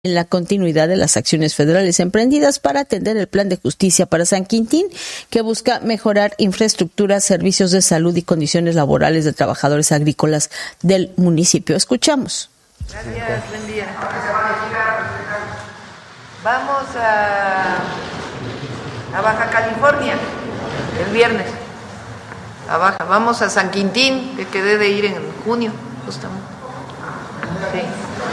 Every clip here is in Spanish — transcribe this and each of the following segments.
en la continuidad de las acciones federales emprendidas para atender el Plan de Justicia para San Quintín, que busca mejorar infraestructura, servicios de salud y condiciones laborales de trabajadores agrícolas del municipio. Escuchamos. Gracias, buen día. Vamos a Baja California el viernes. Vamos a San Quintín, que quedé de ir en junio, justamente. Sí.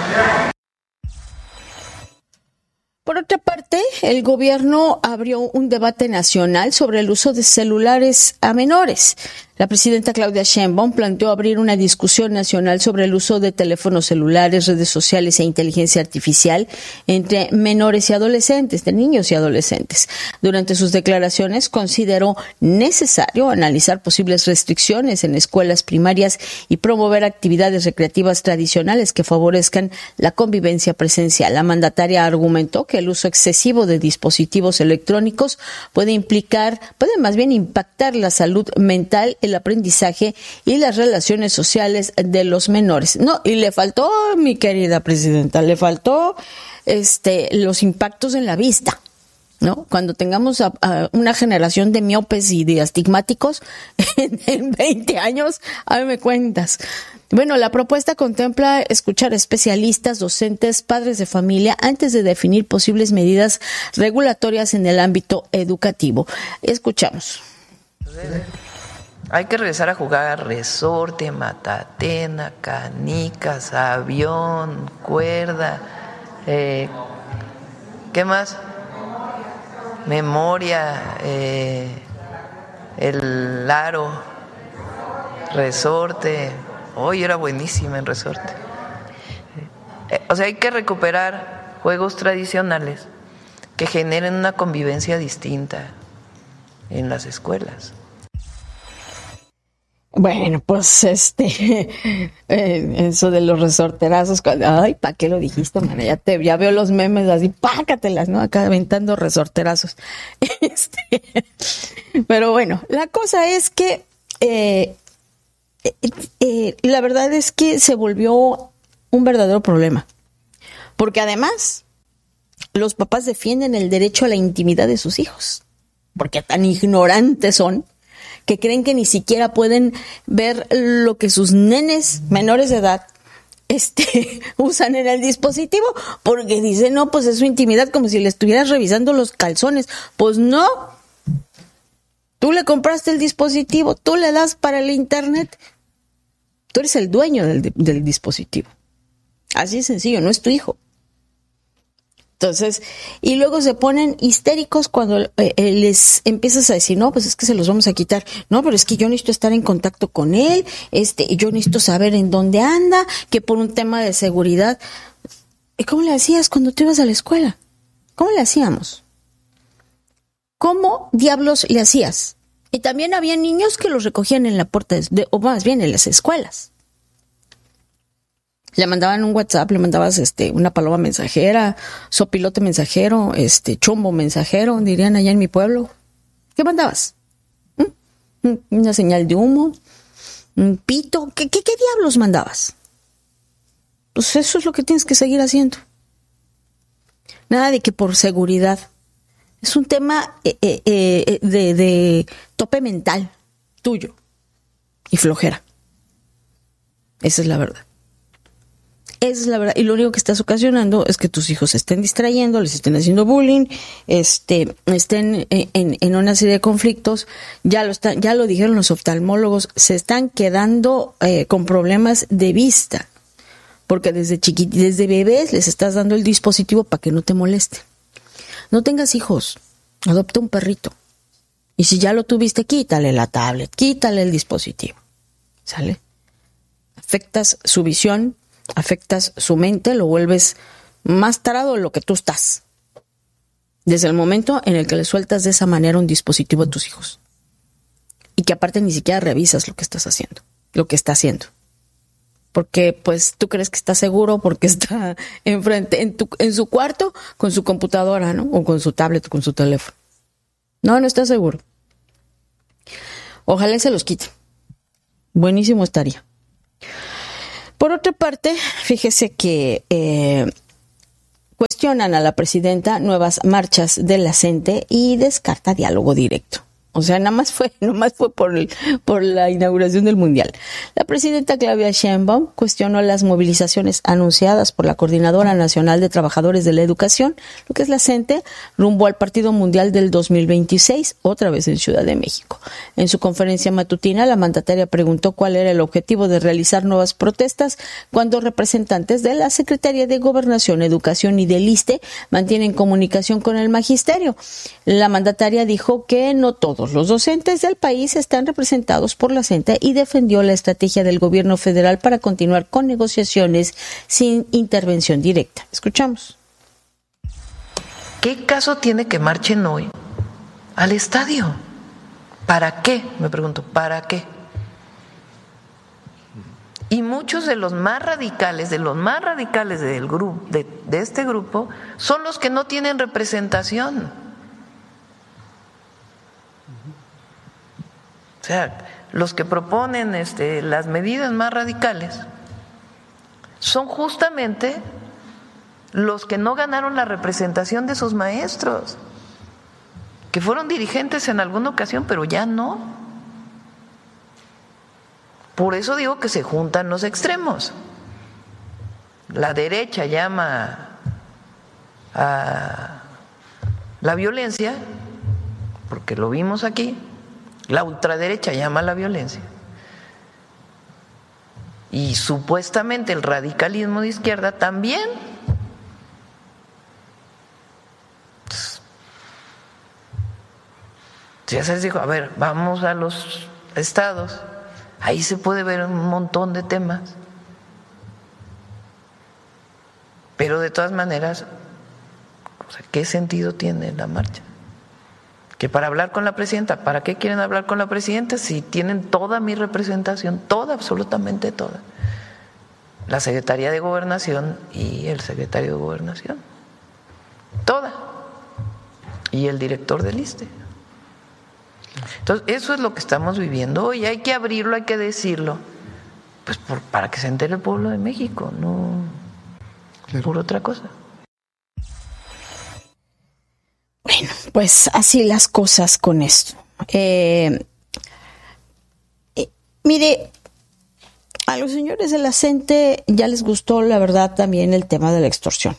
Por otra parte, el gobierno abrió un debate nacional sobre el uso de celulares a menores. La presidenta Claudia Sheinbaum planteó abrir una discusión nacional sobre el uso de teléfonos celulares, redes sociales e inteligencia artificial entre menores y adolescentes, de niños y adolescentes. Durante sus declaraciones, consideró necesario analizar posibles restricciones en escuelas primarias y promover actividades recreativas tradicionales que favorezcan la convivencia presencial. La mandataria argumentó que el uso excesivo de dispositivos electrónicos puede más bien impactar la salud mental, el aprendizaje y las relaciones sociales de los menores. No, y le faltó, mi querida presidenta, le faltó los impactos en la vista, ¿no? Cuando tengamos a una generación de miopes y de astigmáticos en 20 años, a ver, me cuentas. Bueno, la propuesta contempla escuchar especialistas, docentes, padres de familia antes de definir posibles medidas regulatorias en el ámbito educativo. Escuchamos. Hay que regresar a jugar resorte, matatena, canicas, avión, cuerda, ¿qué más? Memoria, el aro, resorte. Hoy era buenísima en resorte. O sea, hay que recuperar juegos tradicionales que generen una convivencia distinta en las escuelas. Bueno, pues eso de los resorterazos, ay, ¿para qué lo dijiste, man? Ya veo los memes así, pácatelas, ¿no? Acá aventando resorterazos. Pero bueno, la cosa es que la verdad es que se volvió un verdadero problema, porque además los papás defienden el derecho a la intimidad de sus hijos, porque tan ignorantes son que creen que ni siquiera pueden ver lo que sus nenes menores de edad usan en el dispositivo, porque dicen, no, pues es su intimidad, como si le estuvieras revisando los calzones. Pues no, tú le compraste el dispositivo, tú le das para el internet, tú eres el dueño del dispositivo. Así de sencillo, no es tu hijo. Entonces, y luego se ponen histéricos cuando les empiezas a decir, no, pues es que se los vamos a quitar. No, pero es que yo necesito estar en contacto con él, yo necesito saber en dónde anda, que por un tema de seguridad. ¿Y cómo le hacías cuando tú ibas a la escuela? ¿Cómo le hacíamos? ¿Cómo diablos le hacías? Y también había niños que los recogían en la puerta, o más bien en las escuelas. Le mandaban un WhatsApp, le mandabas una paloma mensajera, sopilote mensajero, chombo mensajero, dirían allá en mi pueblo. ¿Qué mandabas? Una señal de humo, un pito. ¿Qué diablos mandabas? Pues eso es lo que tienes que seguir haciendo. Nada de que por seguridad. Es un tema de tope mental tuyo y flojera. Esa es la verdad. Esa es la verdad. Y lo único que estás ocasionando es que tus hijos se estén distrayendo, les estén haciendo bullying, estén en una serie de conflictos. Ya lo dijeron los oftalmólogos, se están quedando con problemas de vista. Porque desde bebés les estás dando el dispositivo para que no te moleste. No tengas hijos, adopta un perrito. Y si ya lo tuviste, quítale la tablet, quítale el dispositivo. ¿Sale? Afectas su visión, afectas su mente, lo vuelves más tarado de lo que tú estás. Desde el momento en el que le sueltas de esa manera un dispositivo a tus hijos. Y que aparte ni siquiera revisas lo que estás haciendo, lo que está haciendo. Porque pues tú crees que está seguro porque está enfrente, en su cuarto, con su computadora, ¿no? O con su tablet, o con su teléfono. No está seguro. Ojalá se los quite. Buenísimo estaría. Por otra parte, fíjese que cuestionan a la presidenta nuevas marchas de la CENTE y descarta diálogo directo. O sea, nada más fue por la inauguración del Mundial. La presidenta Claudia Sheinbaum cuestionó las movilizaciones anunciadas por la Coordinadora Nacional de Trabajadores de la Educación, lo que es la CENTE, rumbo al Partido Mundial del 2026, otra vez en Ciudad de México. En su conferencia matutina, la mandataria preguntó cuál era el objetivo de realizar nuevas protestas cuando representantes de la Secretaría de Gobernación, Educación y del ISSSTE mantienen comunicación con el magisterio. La mandataria dijo que no todos los docentes del país están representados por la CENTE y defendió la estrategia del gobierno federal para continuar con negociaciones sin intervención directa. Escuchamos. ¿Qué caso tiene que marchen hoy al estadio? ¿Para qué? Me pregunto, ¿para qué? Y muchos de los más radicales del grupo, de este grupo, son los que no tienen representación. O sea, los que proponen las medidas más radicales son justamente los que no ganaron la representación de sus maestros, que fueron dirigentes en alguna ocasión, pero ya no. Por eso digo que se juntan los extremos. La derecha llama a la violencia, porque lo vimos aquí. La ultraderecha llama a la violencia y supuestamente el radicalismo de izquierda también. Ya se les dijo, a ver, vamos a los estados, ahí se puede ver un montón de temas, pero de todas maneras, o sea, ¿qué sentido tiene la marcha? Que para hablar con la presidenta, ¿para qué quieren hablar con la presidenta si tienen toda mi representación, toda, absolutamente toda? La Secretaría de Gobernación y el secretario de Gobernación, toda, y el director del ISSSTE. Entonces, eso es lo que estamos viviendo hoy, hay que abrirlo, hay que decirlo, pues para que se entere el pueblo de México, no por otra cosa. Bueno, pues así las cosas con esto. Mire, a los señores de la CENTE ya les gustó, la verdad, también el tema de la extorsión.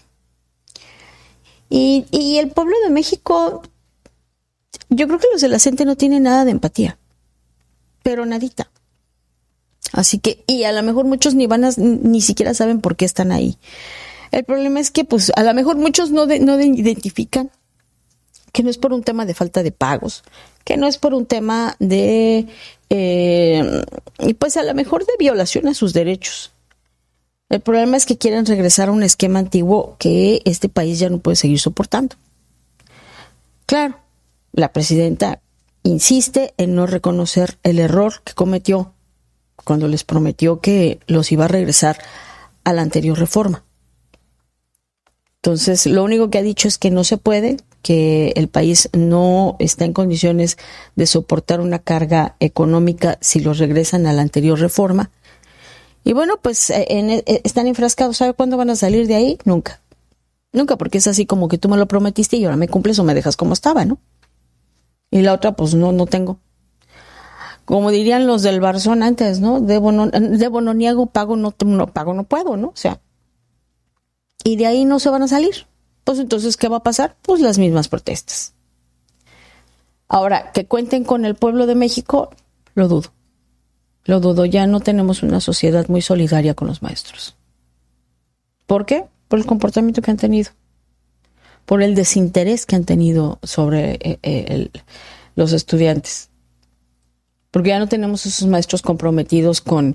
Y el pueblo de México, yo creo que los de la CENTE no tienen nada de empatía, pero nadita. Así que, y a lo mejor muchos ni siquiera saben por qué están ahí. El problema es que, pues, a lo mejor muchos no identifican que no es por un tema de falta de pagos, que no es por un tema de, pues a lo mejor de violación a sus derechos. El problema es que quieren regresar a un esquema antiguo que este país ya no puede seguir soportando. Claro, la presidenta insiste en no reconocer el error que cometió cuando les prometió que los iba a regresar a la anterior reforma. Entonces, lo único que ha dicho es que no se puede, que el país no está en condiciones de soportar una carga económica si los regresan a la anterior reforma. Y bueno, pues están enfrascados. ¿Sabe cuándo van a salir de ahí? Nunca. Nunca, porque es así como que tú me lo prometiste y ahora me cumples o me dejas como estaba, ¿no? Y la otra, pues no tengo. Como dirían los del Barzón antes, ¿no? Debo no niego, pago no puedo, ¿no? O sea, y de ahí no se van a salir. Pues entonces, ¿qué va a pasar? Pues las mismas protestas. Ahora, que cuenten con el pueblo de México, lo dudo. Lo dudo, ya no tenemos una sociedad muy solidaria con los maestros. ¿Por qué? Por el comportamiento que han tenido. Por el desinterés que han tenido sobre los estudiantes. Porque ya no tenemos esos maestros comprometidos con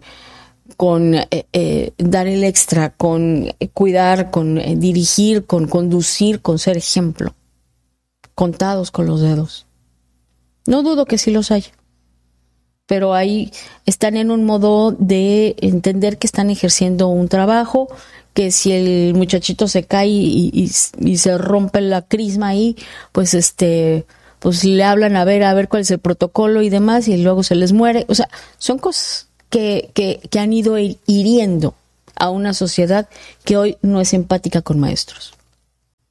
dar el extra, con cuidar, con dirigir, con conducir, con ser ejemplo. Contados con los dedos. No dudo que sí los haya. Pero ahí están en un modo de entender que están ejerciendo un trabajo, que si el muchachito se cae y se rompe la crisma ahí, pues pues le hablan a ver cuál es el protocolo y demás, y luego se les muere. O sea, son cosas que han ido hiriendo a una sociedad que hoy no es empática con maestros.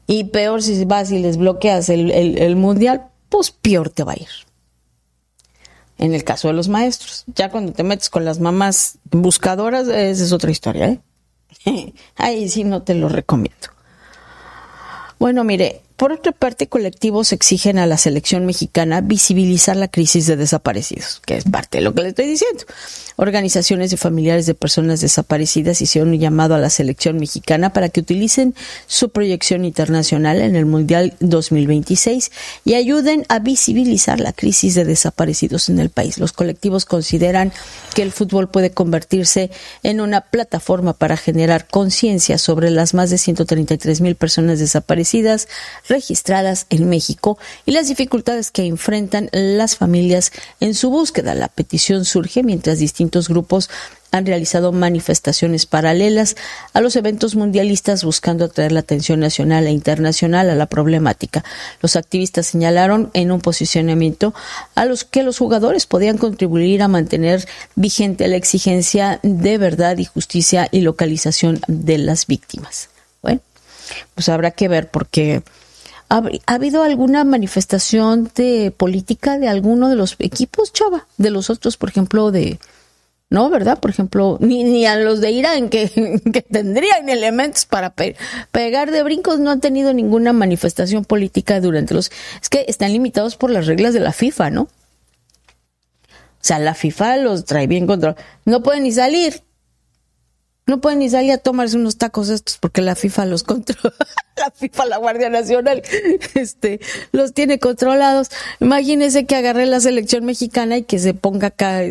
Y peor si vas y les bloqueas el mundial, pues peor te va a ir. En el caso de los maestros. Ya cuando te metes con las mamás buscadoras, esa es otra historia, ¿eh? Ahí sí no te lo recomiendo. Bueno, mire, por otra parte, colectivos exigen a la selección mexicana visibilizar la crisis de desaparecidos, que es parte de lo que le estoy diciendo. Organizaciones de familiares de personas desaparecidas hicieron un llamado a la selección mexicana para que utilicen su proyección internacional en el Mundial 2026 y ayuden a visibilizar la crisis de desaparecidos en el país. Los colectivos consideran que el fútbol puede convertirse en una plataforma para generar conciencia sobre las más de 133,000 personas desaparecidas registradas en México y las dificultades que enfrentan las familias en su búsqueda. La petición surge mientras distintos grupos han realizado manifestaciones paralelas a los eventos mundialistas buscando atraer la atención nacional e internacional a la problemática. Los activistas señalaron en un posicionamiento a los que los jugadores podían contribuir a mantener vigente la exigencia de verdad y justicia y localización de las víctimas. Bueno, pues habrá que ver porque ¿ha habido alguna manifestación de política de alguno de los equipos, Chava? De los otros, por ejemplo, no, ¿verdad? Por ejemplo, ni a los de Irán, que tendrían elementos para pegar de brincos, no han tenido ninguna manifestación política durante Es que están limitados por las reglas de la FIFA, ¿no? O sea, la FIFA los trae bien controlados. No pueden ni salir. No pueden ni salir a tomarse unos tacos estos porque la FIFA los controla. La FIFA, la Guardia Nacional, los tiene controlados. Imagínese que agarre la selección mexicana y que se ponga acá,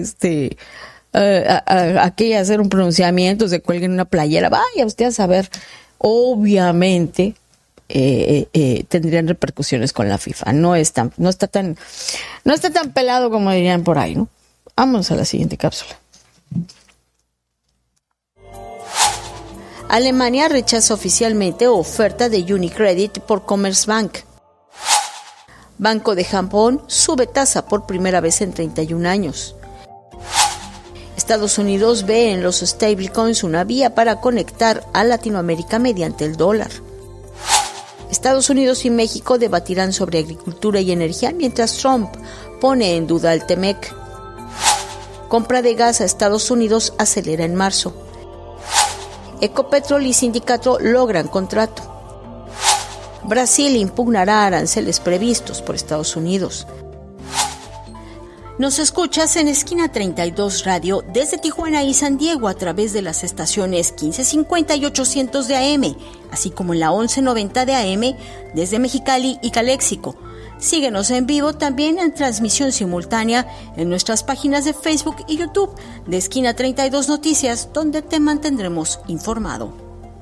aquí a hacer un pronunciamiento, se cuelgue en una playera. Vaya usted a saber. Obviamente, tendrían repercusiones con la FIFA. No está tan pelado como dirían por ahí, ¿no? Vamos a la siguiente cápsula. Alemania rechaza oficialmente oferta de Unicredit por Commerzbank. Banco de Japón sube tasa por primera vez en 31 años. Estados Unidos ve en los stablecoins una vía para conectar a Latinoamérica mediante el dólar. Estados Unidos y México debatirán sobre agricultura y energía mientras Trump pone en duda el TEMEC. Compra de gas a Estados Unidos acelera en marzo. Ecopetrol y sindicato logran contrato. Brasil impugnará aranceles previstos por Estados Unidos. Nos escuchas en Esquina 32 Radio desde Tijuana y San Diego a través de las estaciones 1550 y 800 de AM, así como en la 1190 de AM desde Mexicali y Caléxico. Síguenos en vivo también en transmisión simultánea en nuestras páginas de Facebook y YouTube de Esquina 32 Noticias, donde te mantendremos informado.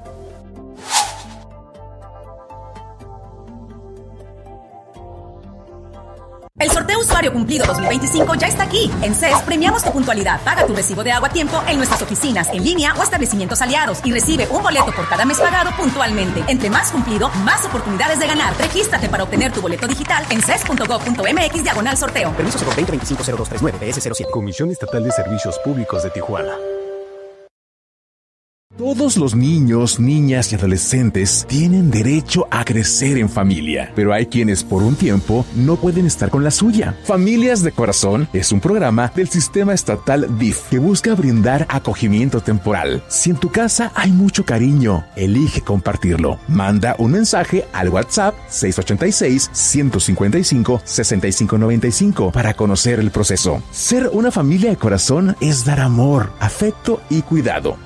El sorteo Usuario Cumplido 2025 ya está aquí. En CES premiamos tu puntualidad. Paga tu recibo de agua a tiempo en nuestras oficinas, en línea o establecimientos aliados y recibe un boleto por cada mes pagado puntualmente. Entre más cumplido, más oportunidades de ganar. Regístrate para obtener tu boleto digital en ces.gov.mx/sorteo. Permiso 020-250239 PS07. Comisión Estatal de Servicios Públicos de Tijuana. Todos los niños, niñas y adolescentes tienen derecho a crecer en familia, pero hay quienes por un tiempo no pueden estar con la suya. Familias de Corazón es un programa del Sistema Estatal DIF que busca brindar acogimiento temporal. Si en tu casa hay mucho cariño, elige compartirlo. Manda un mensaje al WhatsApp 686-155-6595 para conocer el proceso. Ser una familia de corazón es dar amor, afecto y cuidado.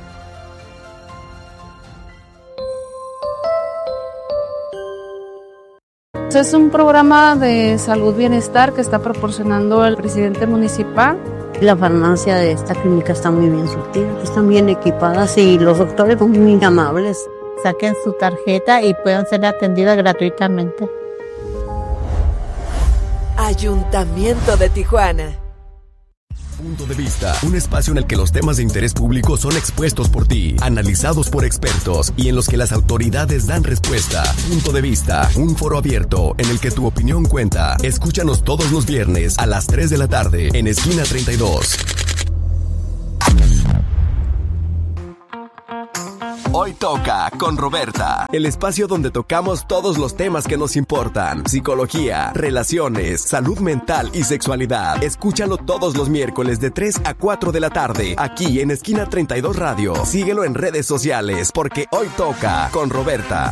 Es un programa de salud bienestar que está proporcionando el presidente municipal. La farmacia de esta clínica está muy bien surtida, están bien equipadas y los doctores son muy amables. Saquen su tarjeta y puedan ser atendidas gratuitamente. Ayuntamiento de Tijuana. Punto de Vista, un espacio en el que los temas de interés público son expuestos por ti, analizados por expertos y en los que las autoridades dan respuesta. Punto de Vista, un foro abierto en el que tu opinión cuenta. Escúchanos todos los viernes a las 3 de la tarde en Esquina 32. Hoy Toca con Roberta, el espacio donde tocamos todos los temas que nos importan: psicología, relaciones, salud mental y sexualidad. Escúchalo todos los miércoles de 3 a 4 de la tarde, aquí en Esquina 32 Radio. Síguelo en redes sociales, porque Hoy Toca con Roberta.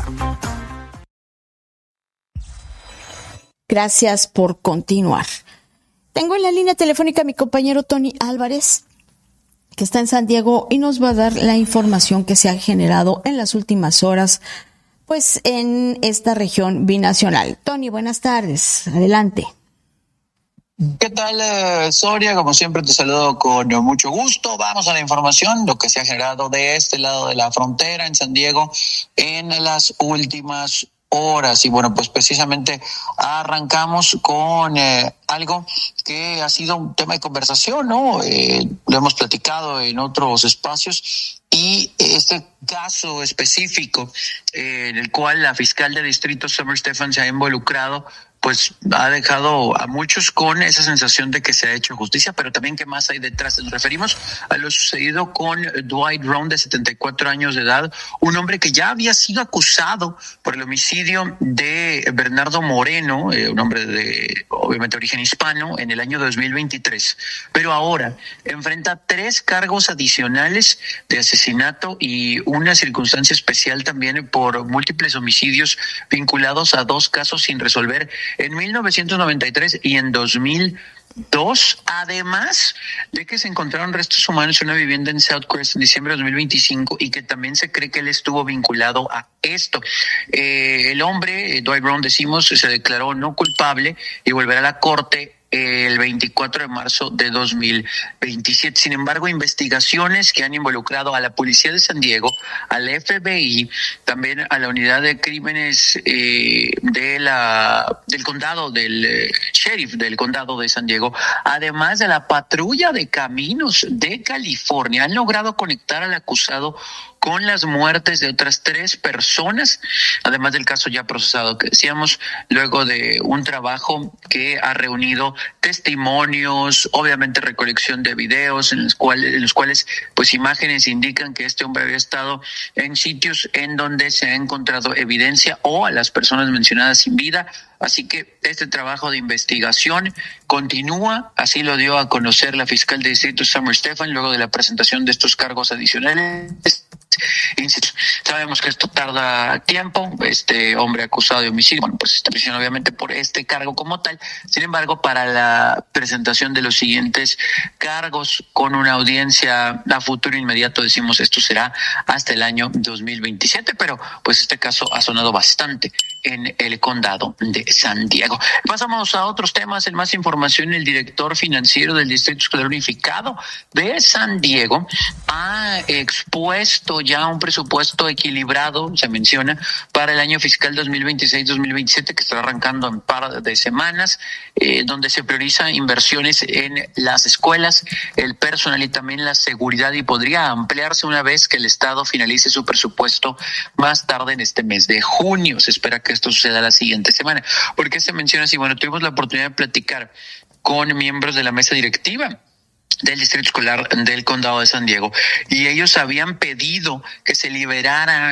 Gracias por continuar. Tengo en la línea telefónica a mi compañero Tony Álvarez, que está en San Diego y nos va a dar la información que se ha generado en las últimas horas, pues en esta región binacional. Tony, buenas tardes. Adelante. ¿Qué tal, Soria? Como siempre te saludo con mucho gusto. Vamos a la información, lo que se ha generado de este lado de la frontera en San Diego en las últimas horas. Y bueno, pues precisamente arrancamos con algo que ha sido un tema de conversación, ¿no? Lo hemos platicado en otros espacios, y este caso específico en el cual la fiscal de distrito Summer Stephan se ha involucrado, pues ha dejado a muchos con esa sensación de que se ha hecho justicia, pero también qué más hay detrás. Nos referimos a lo sucedido con Dwight Rohn, de 74 años de edad, un hombre que ya había sido acusado por el homicidio de Bernardo Moreno, un hombre de obviamente origen hispano, en el año 2023, pero ahora enfrenta 3 cargos adicionales de asesinato y una circunstancia especial también por múltiples homicidios vinculados a 2 casos sin resolver en 1993 y en 2002, además de que se encontraron restos humanos en una vivienda en Southcrest en diciembre de 2025 y que también se cree que él estuvo vinculado a esto. El hombre, Dwight Rohn, decimos, se declaró no culpable y volverá a la corte el 24 de marzo de 2027. Sin embargo, investigaciones que han involucrado a la policía de San Diego, al FBI, también a la unidad de crímenes del condado, del sheriff del condado de San Diego, además de la patrulla de caminos de California, han logrado conectar al acusado con las muertes de otras 3 personas, además del caso ya procesado que decíamos, luego de un trabajo que ha reunido testimonios, obviamente recolección de videos en los cuales pues imágenes indican que este hombre había estado en sitios en donde se ha encontrado evidencia o a las personas mencionadas sin vida. Así que este trabajo de investigación continúa, así lo dio a conocer la fiscal de distrito Summer Stephan luego de la presentación de estos cargos adicionales. Sabemos que esto tarda tiempo, este hombre acusado de homicidio, bueno, pues está prisión obviamente por este cargo como tal. Sin embargo, para la presentación de los siguientes cargos con una audiencia a futuro inmediato, decimos esto será hasta el año 2027, pero pues este caso ha sonado bastante en el condado de San Diego. Pasamos a otros temas. En más información, el director financiero del Distrito Escolar Unificado de San Diego ha expuesto ya un presupuesto equilibrado, se menciona, para el año fiscal 2026-2027, que estará arrancando en par de semanas, donde se prioriza inversiones en las escuelas, el personal y también la seguridad, y podría ampliarse una vez que el Estado finalice su presupuesto más tarde en este mes de junio. Se espera que esto suceda la siguiente semana. ¿Por qué se menciona así? Bueno, tuvimos la oportunidad de platicar con miembros de la mesa directiva del Distrito Escolar del Condado de San Diego, y ellos habían pedido que se liberara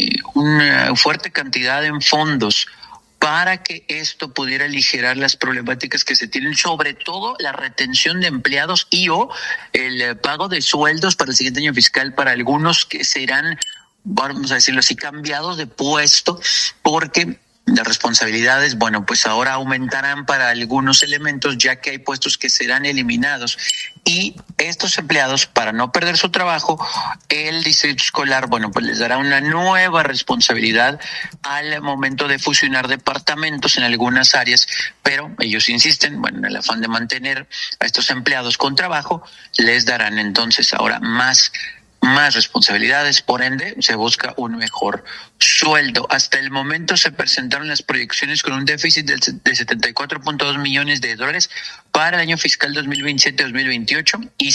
una fuerte cantidad en fondos para que esto pudiera aligerar las problemáticas que se tienen, sobre todo la retención de empleados y o el pago de sueldos para el siguiente año fiscal para algunos que serán, vamos a decirlo así, cambiados de puesto, porque las responsabilidades, bueno, pues ahora aumentarán para algunos elementos, ya que hay puestos que serán eliminados. Y estos empleados, para no perder su trabajo, el distrito escolar, bueno, pues les dará una nueva responsabilidad al momento de fusionar departamentos en algunas áreas, pero ellos insisten, bueno, en el afán de mantener a estos empleados con trabajo, les darán entonces ahora más responsabilidades, por ende se busca un mejor sueldo. Hasta el momento se presentaron las proyecciones con un déficit de 74.2 millones de dólares para el año fiscal 2027-2028 y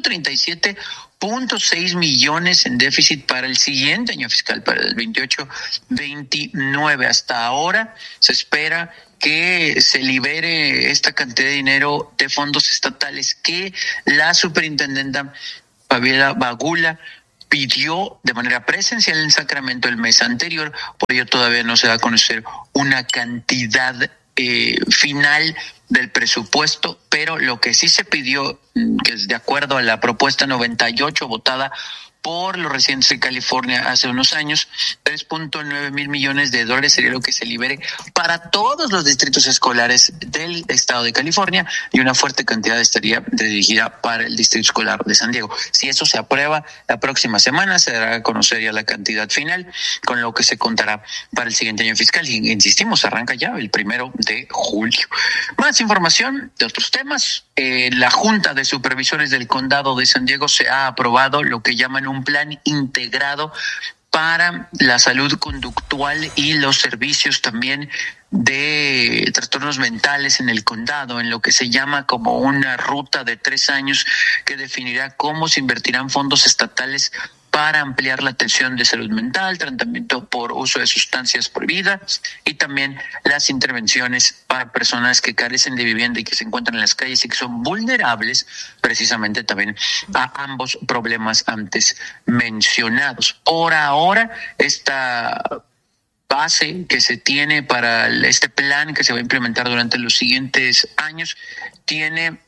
137.6 millones en déficit para el siguiente año fiscal, para el 28-29. Hasta ahora se espera que se libere esta cantidad de dinero de fondos estatales que la superintendenta Fabiola Bagula pidió de manera presencial en Sacramento el mes anterior, por ello todavía no se da a conocer una cantidad final del presupuesto, pero lo que sí se pidió, que es de acuerdo a la propuesta 98 votada por los residentes de California hace unos años, 3.9 mil millones de dólares sería lo que se libere para todos los distritos escolares del estado de California, y una fuerte cantidad estaría dirigida para el distrito escolar de San Diego. Si eso se aprueba, la próxima semana se dará a conocer ya la cantidad final, con lo que se contará para el siguiente año fiscal. Y insistimos, arranca ya el 1 de julio. Más información de otros temas. La Junta de Supervisores del Condado de San Diego se ha aprobado lo que llaman un plan integrado para la salud conductual y los servicios también de trastornos mentales en el condado, en lo que se llama como una ruta de 3 años que definirá cómo se invertirán fondos estatales para ampliar la atención de salud mental, tratamiento por uso de sustancias prohibidas y también las intervenciones para personas que carecen de vivienda y que se encuentran en las calles y que son vulnerables precisamente también a ambos problemas antes mencionados. Por ahora, esta base que se tiene para este plan que se va a implementar durante los siguientes años tiene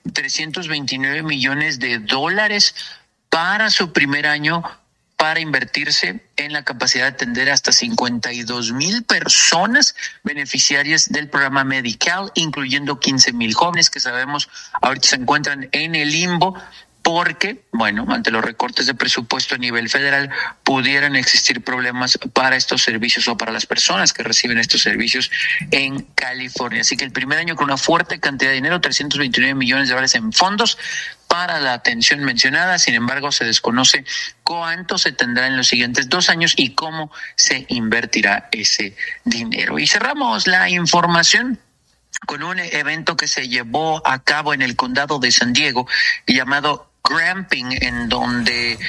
329 millones de dólares para su primer año, para invertirse en la capacidad de atender hasta 52,000 personas beneficiarias del programa Medi-Cal, incluyendo 15,000 jóvenes que sabemos ahorita se encuentran en el limbo porque, bueno, ante los recortes de presupuesto a nivel federal pudieran existir problemas para estos servicios o para las personas que reciben estos servicios en California. Así que el primer año con una fuerte cantidad de dinero, 329 millones de dólares en fondos para la atención mencionada. Sin embargo, se desconoce cuánto se tendrá en los siguientes 2 años y cómo se invertirá ese dinero. Y cerramos la información con un evento que se llevó a cabo en el condado de San Diego llamado Gramping, en donde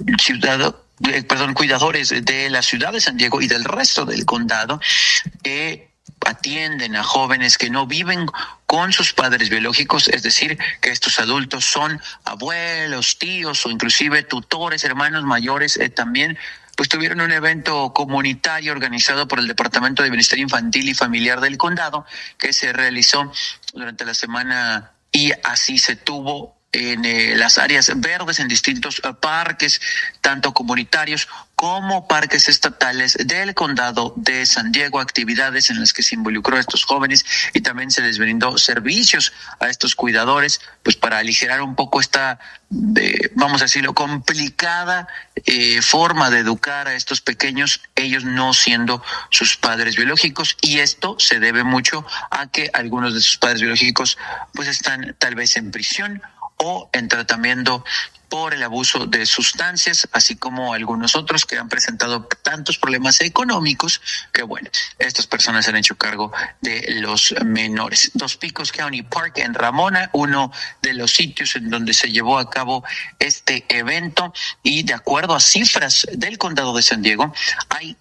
cuidadores de la ciudad de San Diego y del resto del condado atienden a jóvenes que no viven con sus padres biológicos, es decir, que estos adultos son abuelos, tíos o inclusive tutores, hermanos mayores también. Pues tuvieron un evento comunitario organizado por el Departamento de Bienestar Infantil y Familiar del condado que se realizó durante la semana, y así se tuvo en las áreas verdes en distintos parques, tanto comunitarios como parques estatales del condado de San Diego, actividades en las que se involucró a estos jóvenes y también se les brindó servicios a estos cuidadores, pues para aligerar un poco esta, vamos a decirlo, complicada forma de educar a estos pequeños, ellos no siendo sus padres biológicos, y esto se debe mucho a que algunos de sus padres biológicos pues están tal vez en prisión o en tratamiento por el abuso de sustancias, así como algunos otros que han presentado tantos problemas económicos que, bueno, estas personas han hecho cargo de los menores. Dos Picos County Park en Ramona, uno de los sitios en donde se llevó a cabo este evento, y de acuerdo a cifras del condado de San Diego, hay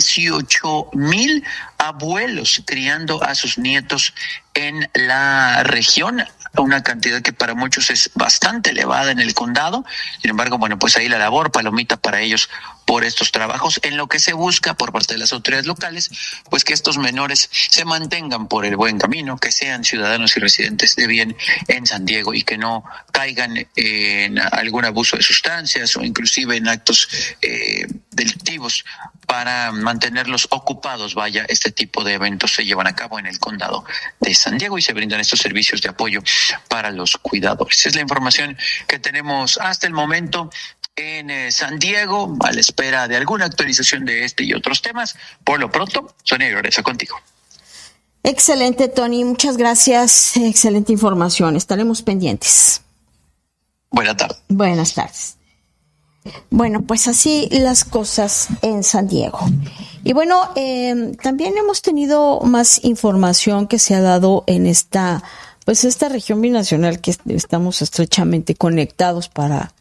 18,000 abuelos criando a sus nietos en la región, una cantidad que para muchos es bastante elevada en el condado. Sin embargo, bueno, pues ahí la labor, palomita para ellos por estos trabajos, en lo que se busca por parte de las autoridades locales, pues que estos menores se mantengan por el buen camino, que sean ciudadanos y residentes de bien en San Diego y que no caigan en algún abuso de sustancias o inclusive en actos delictivos, para mantenerlos ocupados. Vaya, este tipo de eventos se llevan a cabo en el condado de San Diego y se brindan estos servicios de apoyo para los cuidadores. Es la información que tenemos hasta el momento en San Diego, a la espera de alguna actualización de este y otros temas. Por lo pronto, Sonia, regreso contigo. Excelente, Tony, muchas gracias. Excelente información, estaremos pendientes. Buenas tardes. Buenas tardes. Bueno, pues así las cosas en San Diego. Y bueno, también hemos tenido más información que se ha dado en esta región binacional, que estamos estrechamente conectados para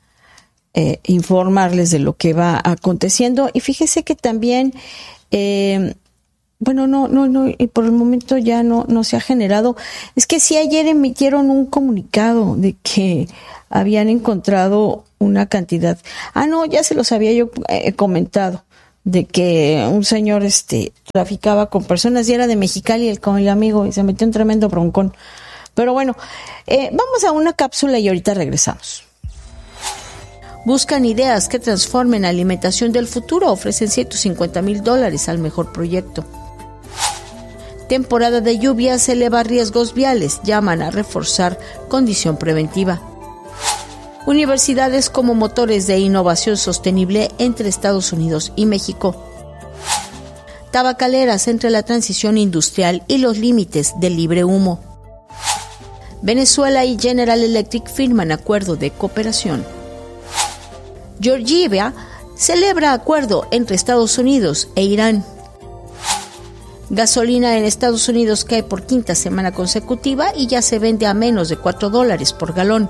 informarles de lo que va aconteciendo. Y fíjese que también bueno, no, y por el momento ya no se ha generado. Es que sí, ayer emitieron un comunicado de que habían encontrado una cantidad. No, ya se los había yo comentado, de que un señor traficaba con personas y era de Mexicali con el amigo y se metió un tremendo broncón. Pero bueno, vamos a una cápsula y ahorita regresamos. Buscan ideas que transformen la alimentación del futuro. Ofrecen $150,000 al mejor proyecto. Temporada de lluvias eleva riesgos viales. Llaman a reforzar condición preventiva. Universidades como motores de innovación sostenible entre Estados Unidos y México. Tabacaleras entre la transición industrial y los límites del libre humo. Venezuela y General Electric firman acuerdo de cooperación. Georgia celebra acuerdo entre Estados Unidos e Irán. Gasolina en Estados Unidos cae por quinta semana consecutiva y ya se vende a menos de $4 por galón.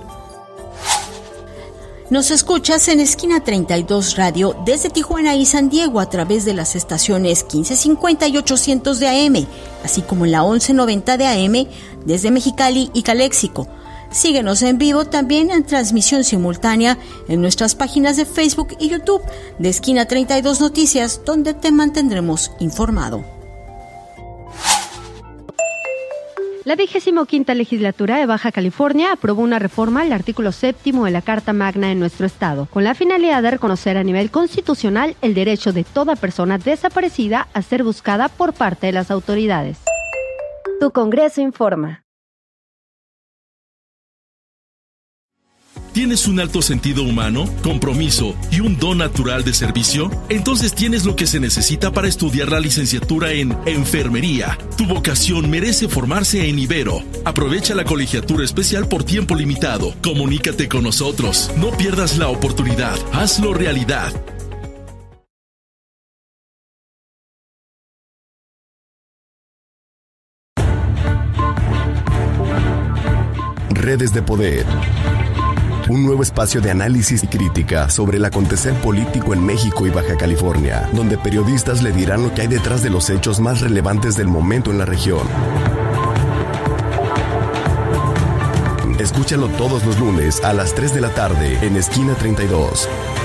Nos escuchas en Esquina 32 Radio desde Tijuana y San Diego a través de las estaciones 1550 y 800 de AM, así como en la 1190 de AM desde Mexicali y Caléxico. Síguenos en vivo también en transmisión simultánea en nuestras páginas de Facebook y YouTube de Esquina 32 Noticias, donde te mantendremos informado. La 25ª Legislatura de Baja California aprobó una reforma al artículo 7º de la Carta Magna en nuestro estado, con la finalidad de reconocer a nivel constitucional el derecho de toda persona desaparecida a ser buscada por parte de las autoridades. Tu Congreso informa. ¿Tienes un alto sentido humano, compromiso y un don natural de servicio? Entonces tienes lo que se necesita para estudiar la licenciatura en Enfermería. Tu vocación merece formarse en Ibero. Aprovecha la colegiatura especial por tiempo limitado. Comunícate con nosotros. No pierdas la oportunidad. Hazlo realidad. Redes de Poder. Un nuevo espacio de análisis y crítica sobre el acontecer político en México y Baja California, donde periodistas le dirán lo que hay detrás de los hechos más relevantes del momento en la región. Escúchalo todos los lunes a las 3 de la tarde en Esquina 32.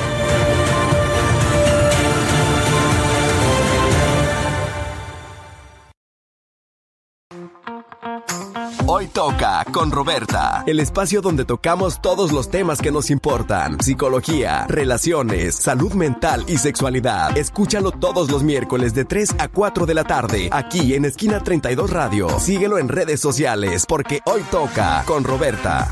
Hoy toca con Roberta, el espacio donde tocamos todos los temas que nos importan: psicología, relaciones, salud mental y sexualidad. Escúchalo todos los miércoles de 3 a 4 de la tarde, aquí en Esquina 32 Radio. Síguelo en redes sociales, porque hoy toca con Roberta.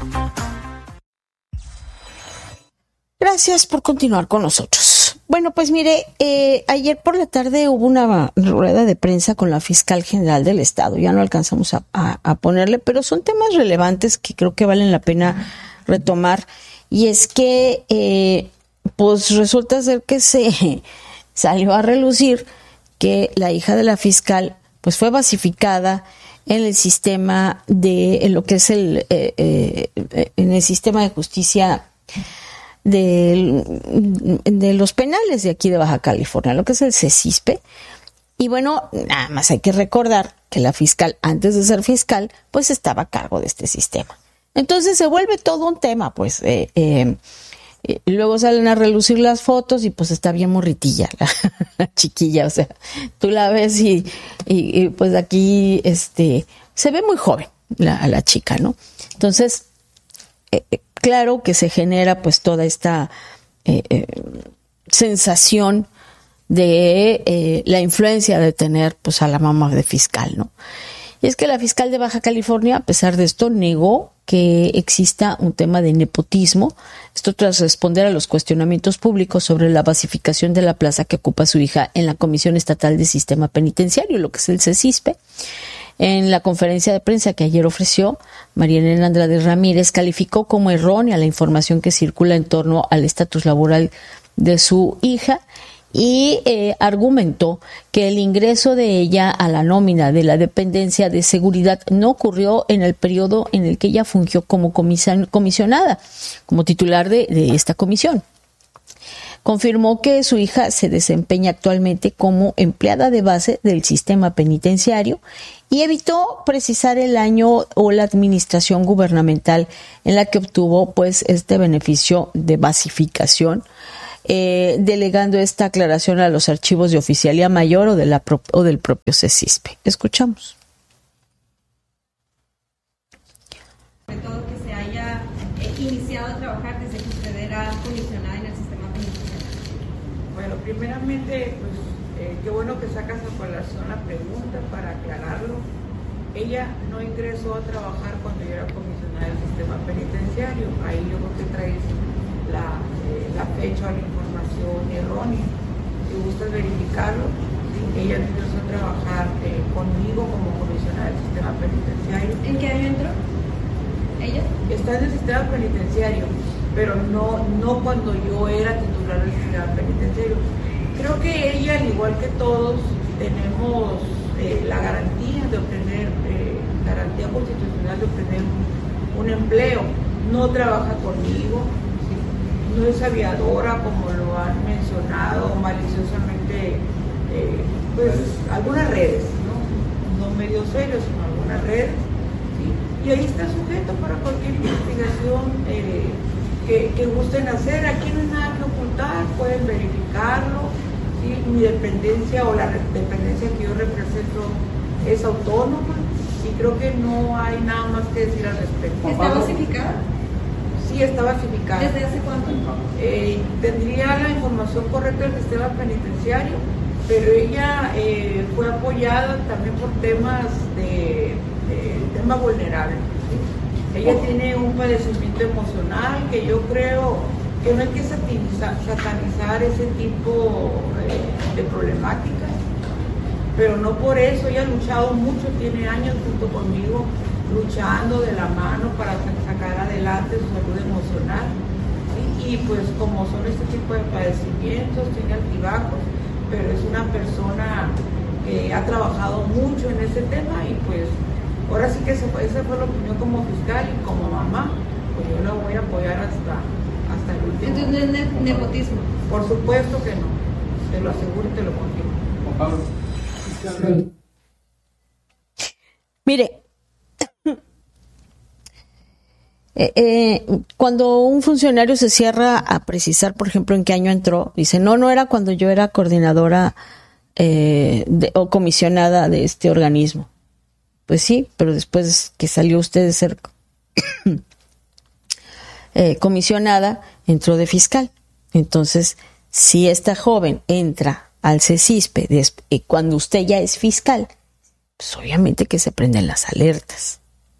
Gracias por continuar con nosotros. Bueno, pues mire, ayer por la tarde hubo una rueda de prensa con la fiscal general del estado. Ya no alcanzamos a ponerle, pero son temas relevantes que creo que valen la pena retomar. Y es que, pues resulta ser que se salió a relucir que la hija de la fiscal, pues fue basificada en el sistema en lo que es en el sistema de justicia de los penales de aquí de Baja California, lo que es el CECISPE. Y bueno, nada más hay que recordar que la fiscal, antes de ser fiscal, pues estaba a cargo de este sistema. Entonces se vuelve todo un tema, pues. Luego salen a relucir las fotos y pues está bien morritilla la chiquilla, o sea, tú la ves y pues aquí se ve muy joven la chica, ¿no? Entonces, claro que se genera pues toda esta sensación de la influencia de tener pues a la mamá de fiscal, ¿no? Y es que la fiscal de Baja California, a pesar de esto, negó que exista un tema de nepotismo. Esto tras responder a los cuestionamientos públicos sobre la basificación de la plaza que ocupa su hija en la Comisión Estatal de Sistema Penitenciario, lo que es el CECISPE. En la conferencia de prensa que ayer ofreció, María Elena Andrade Ramírez calificó como errónea la información que circula en torno al estatus laboral de su hija y argumentó que el ingreso de ella a la nómina de la dependencia de seguridad no ocurrió en el periodo en el que ella fungió como comisionada, como titular de esta comisión. confirmó que su hija se desempeña actualmente como empleada de base del sistema penitenciario y evitó precisar el año o la administración gubernamental en la que obtuvo pues este beneficio de basificación, delegando esta aclaración a los archivos de Oficialía Mayor o del propio CECISPE. Escuchamos. Sobre todo que se haya iniciado a trabajar desde que usted era comisionada en el sistema penitenciario. Bueno, primeramente, pues qué bueno que sacas a colación la pregunta para aclararlo. Ella no ingresó a trabajar cuando yo era comisionada del sistema penitenciario. Ahí yo creo que traes la fecha o la información errónea. Si gustas verificarlo, ¿sí? Ella no ingresó a trabajar conmigo como comisionada del sistema penitenciario. ¿En qué año entró? ¿Ella? Está en el sistema penitenciario, pero no cuando yo era titular del sistema penitenciario. Creo que ella, al igual que todos, tenemos la garantía de obtener, garantía constitucional de obtener un empleo. No trabaja conmigo, ¿sí? No es aviadora, como lo han mencionado maliciosamente, pues algunas redes, no medios serios, sino algunas redes. Y ahí está sujeto para cualquier investigación que gusten hacer. Aquí no hay nada que ocultar, pueden verificarlo. ¿Sí? Mi dependencia o la dependencia que yo represento es autónoma y creo que no hay nada más que decir al respecto. ¿Está basificada? Sí, está basificada. ¿Desde hace cuánto? Tendría la información correcta del sistema penitenciario, pero ella fue apoyada también por temas tema vulnerable. ¿Sí? Ella tiene un padecimiento emocional que yo creo que no hay que satanizar ese tipo de problemáticas, pero no por eso. Ella ha luchado mucho, tiene años junto conmigo luchando de la mano para sacar adelante su salud emocional. ¿Sí? Y pues como son este tipo de padecimientos, tiene altibajos, pero es una persona que ha trabajado mucho en ese tema y pues ahora sí que esa fue la opinión como fiscal y como mamá, pues yo la voy a apoyar hasta el último. Entonces no es nepotismo. Por supuesto que no, te lo aseguro y te lo confirmo. Juan Pablo. Mire, cuando un funcionario se cierra a precisar, por ejemplo, en qué año entró, dice, no era cuando yo era coordinadora o comisionada de este organismo. Pues sí, pero después que salió usted de ser comisionada, entró de fiscal. Entonces, si esta joven entra al CECISPE cuando usted ya es fiscal, pues obviamente que se prenden las alertas.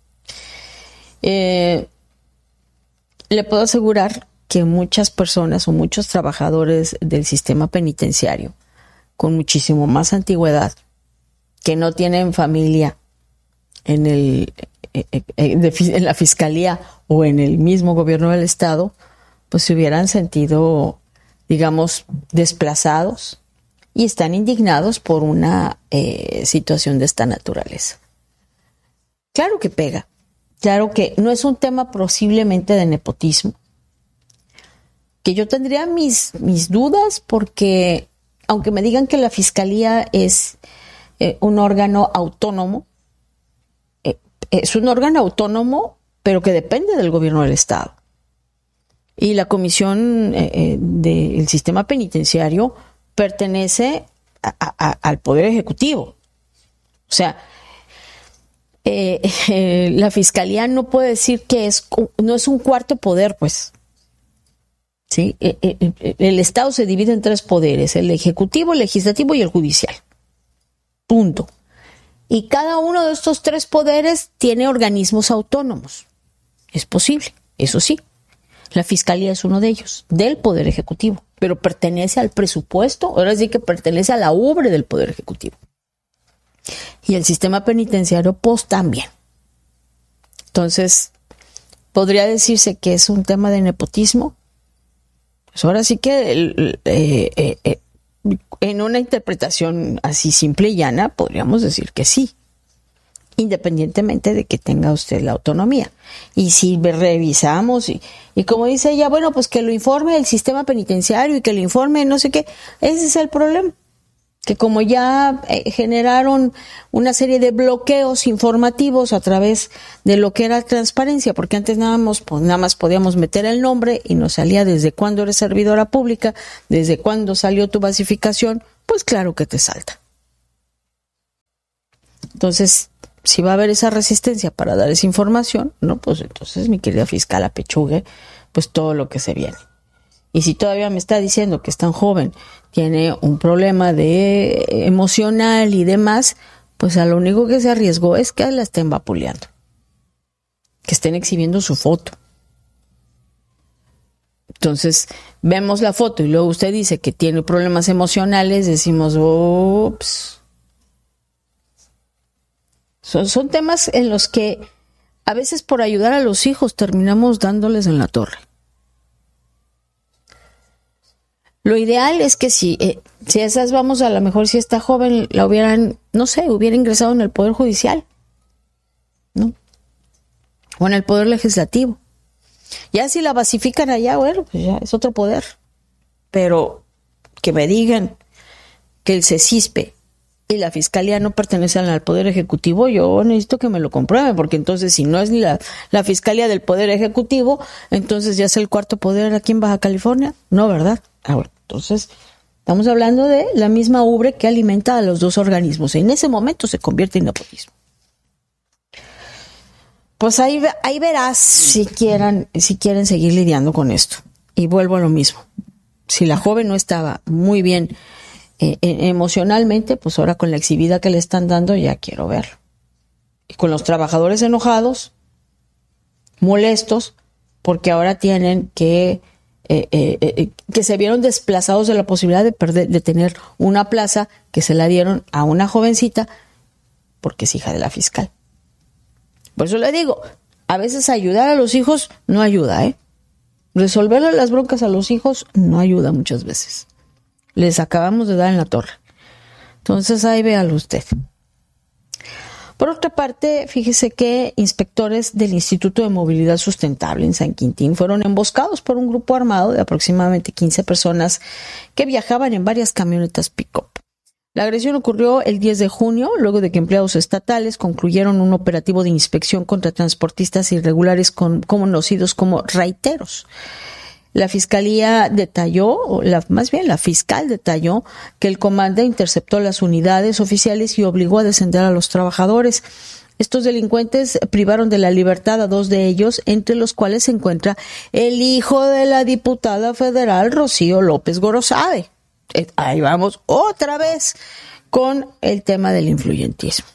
Le puedo asegurar que muchas personas o muchos trabajadores del sistema penitenciario con muchísimo más antigüedad, que no tienen familia en la fiscalía o en el mismo gobierno del estado, pues se hubieran sentido, digamos, desplazados y están indignados por una situación de esta naturaleza. Claro que pega, claro que no es un tema posiblemente de nepotismo, que yo tendría mis dudas porque aunque me digan que la fiscalía es un órgano autónomo, es un órgano autónomo, pero que depende del gobierno del estado. Y la comisión del sistema penitenciario pertenece al Poder Ejecutivo. O sea, la fiscalía no puede decir que no es un cuarto poder, pues. ¿Sí? El Estado se divide en 3 poderes: el ejecutivo, el legislativo y el judicial. Punto. Y cada uno de estos 3 poderes tiene organismos autónomos. Es posible, eso sí. La fiscalía es uno de ellos, del Poder Ejecutivo, pero pertenece al presupuesto, ahora sí que pertenece a la ubre del Poder Ejecutivo. Y el sistema penitenciario, pues también. Entonces, ¿podría decirse que es un tema de nepotismo? Pues ahora sí que en una interpretación así simple y llana podríamos decir que sí. independientemente de que tenga usted la autonomía. Y si revisamos, y como dice ella, bueno, pues que lo informe el sistema penitenciario y que lo informe no sé qué, ese es el problema. Que como ya generaron una serie de bloqueos informativos a través de lo que era transparencia, porque antes nada más podíamos meter el nombre y nos salía desde cuándo eres servidora pública, desde cuándo salió tu basificación, pues claro que te salta. Entonces, si va a haber esa resistencia para dar esa información, no, pues entonces mi querida fiscal apechugue pues todo lo que se viene. Y si todavía me está diciendo que es tan joven, tiene un problema de emocional y demás, pues a lo único que se arriesgó es que la estén vapuleando, que estén exhibiendo su foto. Entonces, vemos la foto y luego usted dice que tiene problemas emocionales, decimos, ups. Son temas en los que a veces por ayudar a los hijos terminamos dándoles en la torre. Lo ideal es que si esas vamos, a lo mejor si esta joven la hubieran, no sé, hubiera ingresado en el Poder Judicial, ¿no? O en el Poder Legislativo. Ya si la basifican allá, bueno, pues ya es otro poder. Pero que me digan que el CECISPE y la Fiscalía no pertenecen al Poder Ejecutivo, yo necesito que me lo comprueben, porque entonces si no es ni la Fiscalía del Poder Ejecutivo, entonces ya es el cuarto poder aquí en Baja California. No, ¿verdad? Bueno, entonces estamos hablando de la misma ubre que alimenta a los dos organismos. En ese momento se convierte en nepotismo. Pues ahí verás si quieren seguir lidiando con esto. Y vuelvo a lo mismo. Si la joven no estaba muy bien emocionalmente, pues ahora con la exhibida que le están dando ya quiero verlo. Y con los trabajadores enojados, molestos, porque ahora tienen que se vieron desplazados de la posibilidad de tener una plaza que se la dieron a una jovencita porque es hija de la fiscal. Por eso le digo, a veces ayudar a los hijos no ayuda, Resolverle las broncas a los hijos no ayuda muchas veces. Les acabamos de dar en la torre. Entonces ahí véalo usted. Por otra parte, fíjese que inspectores del Instituto de Movilidad Sustentable en San Quintín fueron emboscados por un grupo armado de aproximadamente 15 personas que viajaban en varias camionetas pick-up. La agresión ocurrió el 10 de junio, luego de que empleados estatales concluyeron un operativo de inspección contra transportistas irregulares conocidos como raiteros. La fiscalía la fiscal detalló que el comando interceptó las unidades oficiales y obligó a descender a los trabajadores. Estos delincuentes privaron de la libertad a 2 de ellos, entre los cuales se encuentra el hijo de la diputada federal Rocío López Gorosabe. Ahí vamos otra vez con el tema del influyentismo.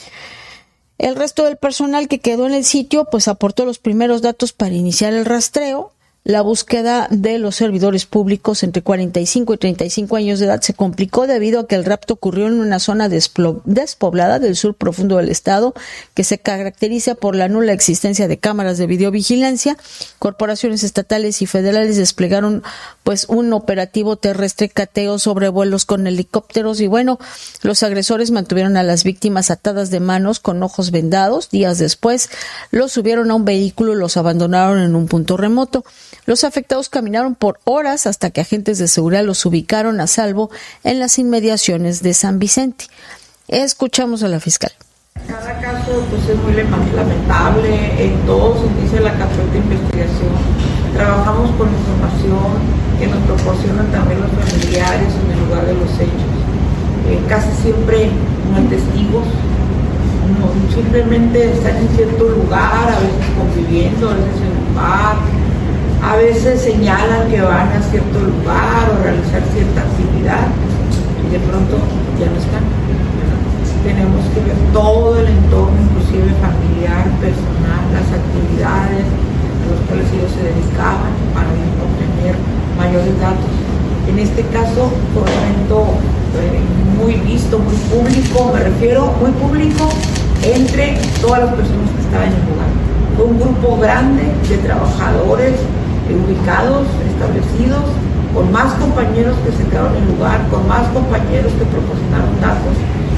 El resto del personal que quedó en el sitio pues aportó los primeros datos para iniciar el rastreo. La búsqueda de los servidores públicos entre 45 y 35 años de edad se complicó debido a que el rapto ocurrió en una zona despoblada del sur profundo del estado, que se caracteriza por la nula existencia de cámaras de videovigilancia. Corporaciones estatales y federales desplegaron pues un operativo terrestre cateo sobre vuelos con helicópteros y bueno, los agresores mantuvieron a las víctimas atadas de manos con ojos vendados. Días después los subieron a un vehículo y los abandonaron en un punto remoto. Los afectados caminaron por horas hasta que agentes de seguridad los ubicaron a salvo en las inmediaciones de San Vicente. Escuchamos a la fiscal. Cada caso pues, es muy lamentable, en todo se inicia la carpeta de investigación. Trabajamos con información que nos proporcionan también los familiares en el lugar de los hechos. Casi siempre no hay testigos, no, simplemente están en cierto lugar, a veces conviviendo, a veces en un bar. A veces señalan que van a cierto lugar o realizar cierta actividad y de pronto ya no están. Tenemos que ver todo el entorno, inclusive familiar, personal, las actividades a las cuales ellos se dedicaban para obtener mayores datos. En este caso fue un evento muy visto, muy público, me refiero muy público entre todas las personas que estaban en el lugar. Fue un grupo grande de trabajadores ubicados, establecidos, con más compañeros que se quedaron en el lugar, con más compañeros que proporcionaron datos.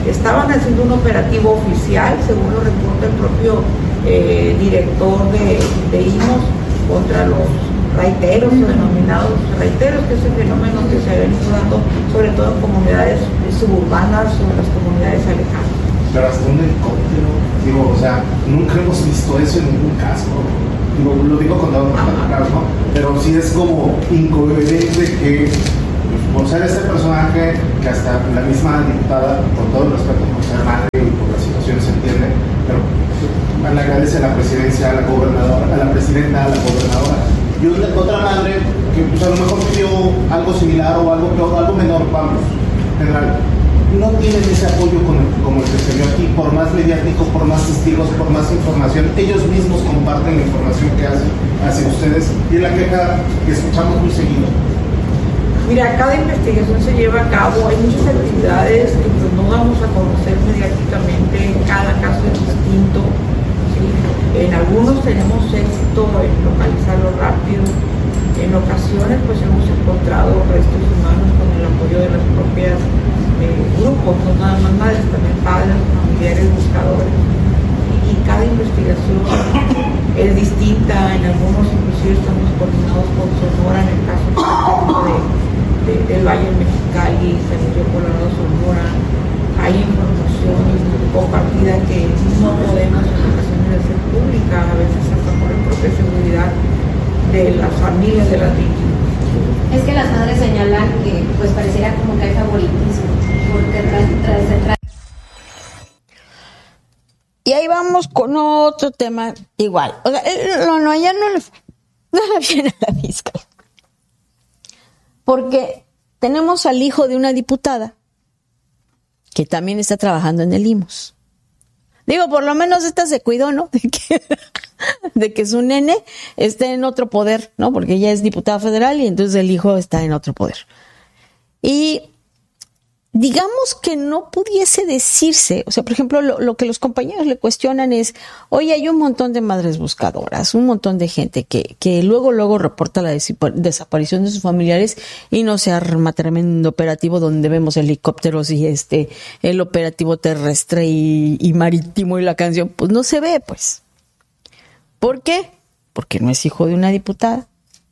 estaban haciendo un operativo oficial, según lo reporta el propio director de IMOS, contra los raiteros o denominados raiteros, que es el fenómeno que se había dando sobre todo en comunidades suburbanas o en las comunidades alejadas. Pero hasta un helicóptero, digo, o sea, nunca hemos visto eso en ningún caso. Digo, lo digo con dados claros, ¿no? Pero sí es como incoherente que, por ser este personaje, que hasta la misma diputada, con todo el respeto por ser madre y por la situación se entiende, pero le agradece a la presidencia, a la gobernadora, a la presidenta, a la gobernadora, y otra madre que pues, a lo mejor pidió algo similar o algo peor, algo menor, vamos, general. No tienen ese apoyo como el que se vio aquí, por más mediático, por más testigos, por más información. Ellos mismos comparten la información que hacen hacia ustedes y es la queja que escuchamos muy seguido. Mira, cada investigación se lleva a cabo, hay muchas actividades que pues, no vamos a conocer mediáticamente, cada caso es distinto, ¿sí? En algunos tenemos éxito en localizarlo rápido, en ocasiones pues hemos encontrado restos humanos con el apoyo de las propias grupos, no nada más madres, también padres, familiares, buscadores, y cada investigación es distinta. En algunos inclusive estamos coordinados con Sonora, en el caso del Valle Mexicali, San Miguel Colorado, Sonora. Hay información compartida que no podemos en ocasiones hacer pública, a veces hasta por la propia seguridad de las familias de las víctimas. Es que las madres señalan que pues pareciera como que hay favoritismo. Y ahí vamos con otro tema igual. O sea, ya no le viene a la fiscal. Porque tenemos al hijo de una diputada que también está trabajando en el IMOS. Digo, por lo menos esta se cuidó, ¿no? De que su nene esté en otro poder, ¿no? Porque ella es diputada federal y entonces el hijo está en otro poder. Y digamos que no pudiese decirse, o sea, por ejemplo, lo que los compañeros le cuestionan es, oye, hay un montón de madres buscadoras, un montón de gente que luego reporta la desaparición de sus familiares y no se arma tremendo operativo donde vemos helicópteros y el operativo terrestre y marítimo y la canción, pues no se ve, pues. ¿Por qué? Porque no es hijo de una diputada.